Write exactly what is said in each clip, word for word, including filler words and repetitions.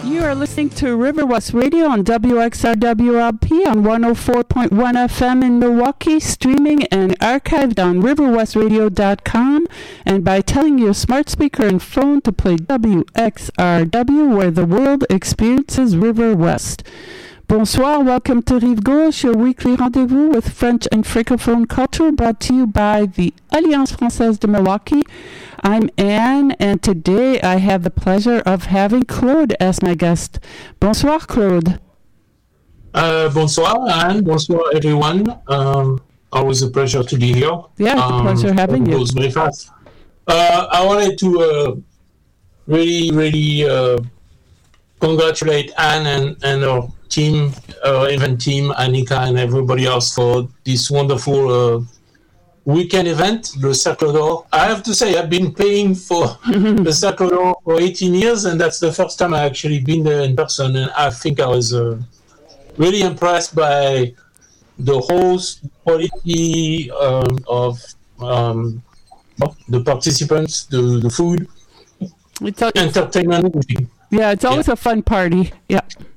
You are listening to River West Radio on W X R W L P on one oh four point one F M in Milwaukee, streaming and archived on river west radio dot com, and by telling your smart speaker and phone to play W X R W, where the world experiences River West. Bonsoir, welcome to Rive Gauche, your weekly rendezvous with French and Francophone culture, brought to you by the Alliance Française de Milwaukee. I'm Anne, and today I have the pleasure of having Claude as my guest. Bonsoir, Claude. Uh, bonsoir, Anne. Bonsoir, everyone. Um, always a pleasure to be here. Yeah, it's um, a pleasure having you. It goes very fast. Uh, I wanted to uh, really, really uh, congratulate Anne and, and her team, uh, event team, Annika, and everybody else for this wonderful uh, weekend event, Le Cercle d'Or. I have to say, I've been paying for the Cercle d'Or for eighteen years, and that's the first time I actually been there in person, and I think I was uh, really impressed by the host, quality um, of um, the participants, the, the food, It's a, entertainment. Everything. yeah, it's always Yeah. a fun party. Yeah.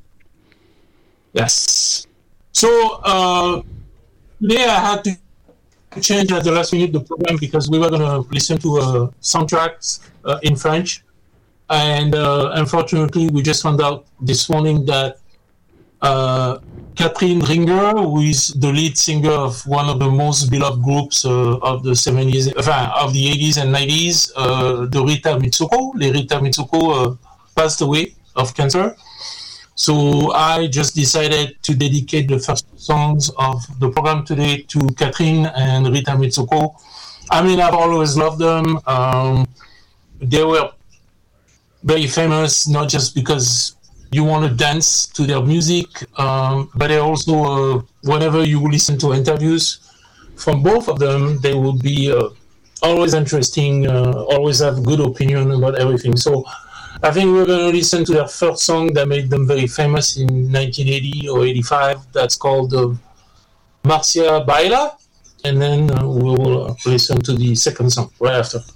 Yes. So uh, today I had to change at the last minute the program because we were going to listen to uh, soundtracks uh, in French. And uh, unfortunately, we just found out this morning that uh, Catherine Ringer, who is the lead singer of one of the most beloved groups uh, of the seventies, enfin, of the eighties and nineties, uh, the Rita Mitsuko, les Rita Mitsuko, uh, passed away of cancer. So I just decided to dedicate the first songs of the program today to Catherine and Rita Mitsuko. I mean, I've always loved them. Um, they were very famous, not just because you want to dance to their music, um, but they also, uh, whenever you listen to interviews from both of them, they would be uh, always interesting, uh, always have good opinion about everything. So I think we're going to listen to their first song that made them very famous in nineteen eighty or eighty-five. That's called uh, Marcia Baila. And then uh, we'll uh, listen to the second song right after.